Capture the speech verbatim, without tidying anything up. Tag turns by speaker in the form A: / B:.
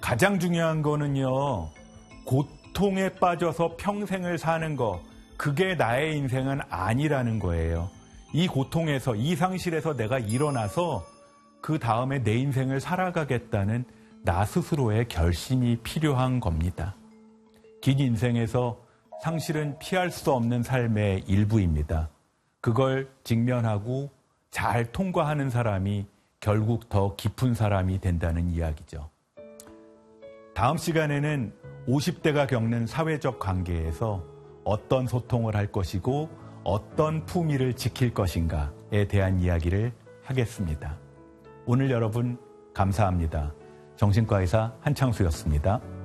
A: 가장 중요한 거는요, 고통에 빠져서 평생을 사는 거, 그게 나의 인생은 아니라는 거예요. 이 고통에서, 이 상실에서 내가 일어나서 그 다음에 내 인생을 살아가겠다는 나 스스로의 결심이 필요한 겁니다. 긴 인생에서 상실은 피할 수 없는 삶의 일부입니다. 그걸 직면하고 잘 통과하는 사람이 결국 더 깊은 사람이 된다는 이야기죠. 다음 시간에는 오십 대가 겪는 사회적 관계에서 어떤 소통을 할 것이고 어떤 품위를 지킬 것인가에 대한 이야기를 하겠습니다. 오늘 여러분 감사합니다. 정신과 의사 한창수였습니다.